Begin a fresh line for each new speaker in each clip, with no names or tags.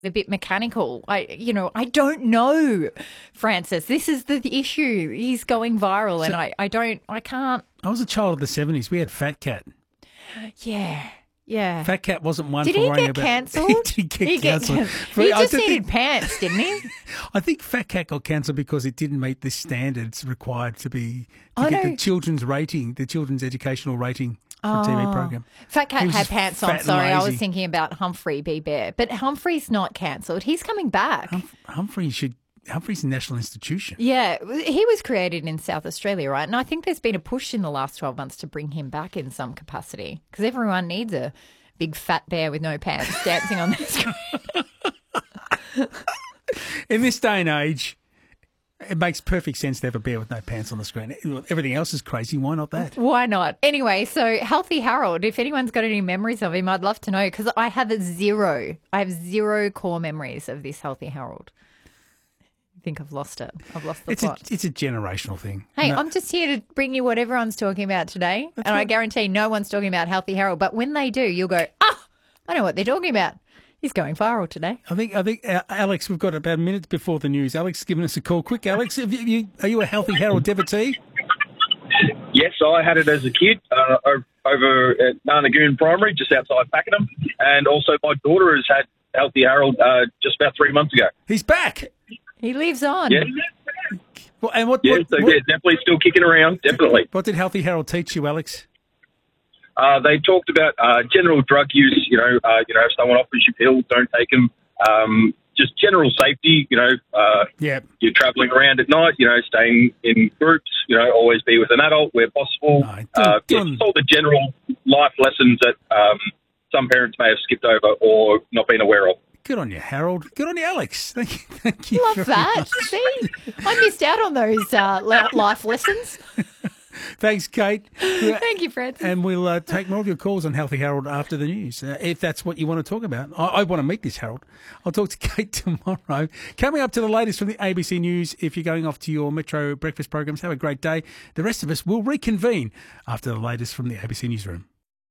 a bit mechanical. I don't know, Francis. This is the issue. He's going viral, and I can't.
I was a child of the 70s. We had Fat Cat.
Yeah. Yeah.
Fat Cat wasn't one
Did
for
he
worrying
get
about...
cancelled?
He did get cancelled.
He just needed pants, didn't he?
I think Fat Cat got cancelled because it didn't meet the standards required to get
no.
the children's rating, the children's educational rating for a TV program.
Fat Cat
He was
had
just
pants
fat
on.
and
Sorry, I was
lazy.
thinking about Humphrey B. Bear. But Humphrey's not cancelled. He's coming back.
Humphrey's a national institution.
Yeah, he was created in South Australia, right? And I think there's been a push in the last 12 months to bring him back in some capacity because everyone needs a big fat bear with no pants dancing on the screen.
In this day and age, it makes perfect sense to have a bear with no pants on the screen. Everything else is crazy. Why not that?
Why not? Anyway, so Healthy Harold, if anyone's got any memories of him, I'd love to know because I have zero core memories of this Healthy Harold. I think I've lost it. I've lost the plot.
It's a generational thing.
Hey,
No,
I'm just here to bring you what everyone's talking about today. And I guarantee no one's talking about Healthy Harold. But when they do, you'll go, I know what they're talking about. He's going viral today.
I think, Alex, we've got about a minute before the news. Alex, giving us a call. Quick, Alex, are you a Healthy Harold devotee?
Yes, I had it as a kid over at Narnagoon Primary, just outside Pakenham. And also my daughter has had Healthy Harold just about 3 months ago.
He's back.
He lives on.
Yeah,
Well, and what
definitely still kicking around, definitely.
what did Healthy Harold teach you, Alex?
They talked about general drug use, if someone offers you pills, don't take them. Just general safety,
Yeah.
you're travelling around at night, staying in groups, always be with an adult where possible.
No,
Just all the general life lessons that some parents may have skipped over or not been aware of.
Good on you, Harold. Good on you, Alex. Thank you.
Love
very
that.
much.
See, I missed out on those life lessons.
Thanks, Kate.
Thank you, Francis.
And we'll take more of your calls on Healthy Harold after the news, if that's what you want to talk about. I want to meet this Harold. I'll talk to Kate tomorrow. Coming up to the latest from the ABC News. If you're going off to your Metro breakfast programs, have a great day. The rest of us will reconvene after the latest from the ABC Newsroom.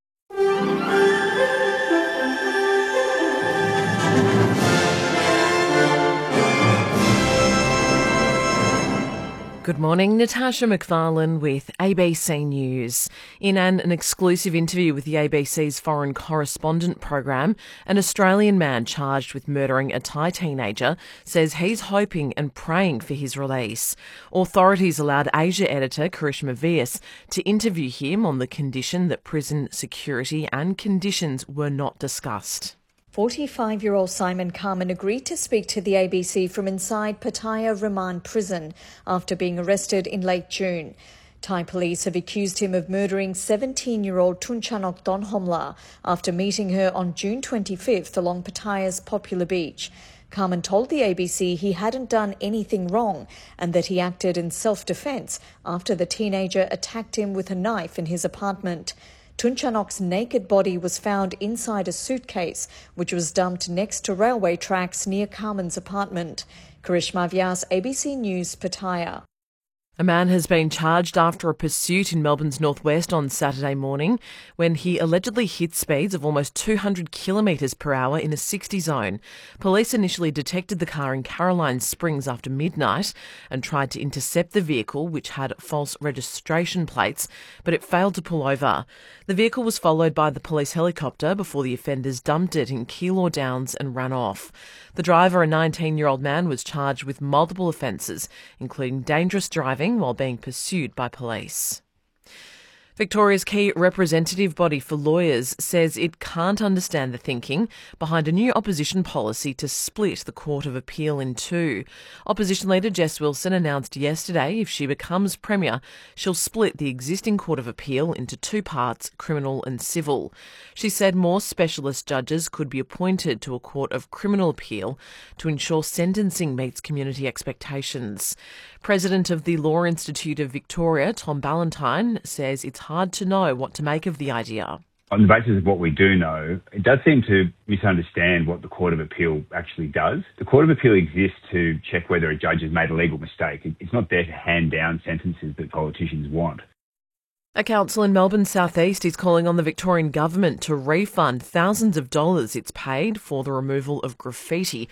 Good morning, Natasha McFarlane with ABC News. In an exclusive interview with the ABC's Foreign Correspondent program, an Australian man charged with murdering a Thai teenager says he's hoping and praying for his release. Authorities allowed Asia editor Karishma Vyas to interview him on the condition that prison security and conditions were not discussed.
45-year-old Simon Carmen agreed to speak to the ABC from inside Pattaya Remand Prison after being arrested in late June. Thai police have accused him of murdering 17-year-old Tunchanok Donhomla after meeting her on June 25th along Pattaya's popular beach. Carmen told the ABC he hadn't done anything wrong and that he acted in self-defence after the teenager attacked him with a knife in his apartment. Tunchanok's naked body was found inside a suitcase, which was dumped next to railway tracks near Carmen's apartment. Karishma Vyas, ABC News, Pattaya.
A man has been charged after a pursuit in Melbourne's northwest on Saturday morning when he allegedly hit speeds of almost 200 kilometres per hour in a 60 zone. Police initially detected the car in Caroline Springs after midnight and tried to intercept the vehicle, which had false registration plates, but it failed to pull over. The vehicle was followed by the police helicopter before the offenders dumped it in Keilor Downs and ran off. The driver, a 19-year-old man, was charged with multiple offences, including dangerous driving while being pursued by police. Victoria's key representative body for lawyers says it can't understand the thinking behind a new opposition policy to split the Court of Appeal in two. Opposition leader Jess Wilson announced yesterday if she becomes Premier, she'll split the existing Court of Appeal into two parts, criminal and civil. She said more specialist judges could be appointed to a Court of Criminal Appeal to ensure sentencing meets community expectations. President of the Law Institute of Victoria, Tom Ballantyne, says it's hard to know what to make of the idea.
On the basis of what we do know, it does seem to misunderstand what the Court of Appeal actually does. The Court of Appeal exists to check whether a judge has made a legal mistake. It's not there to hand down sentences that politicians want.
A council in Melbourne's southeast is calling on the Victorian government to refund thousands of dollars it's paid for the removal of graffiti